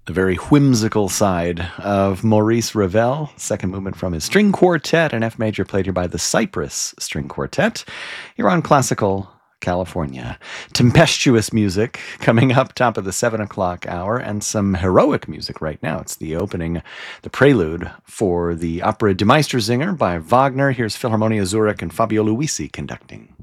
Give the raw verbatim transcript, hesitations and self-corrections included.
the very whimsical side of Maurice Ravel, second movement from his string quartet, an F major played here by the Cypress String Quartet. You're on Classical California. Tempestuous music coming up top of the seven o'clock hour, and some heroic music right now. It's the opening, the prelude for the opera Die Meistersinger by Wagner. Here's Philharmonia Zurich and Fabio Luisi conducting.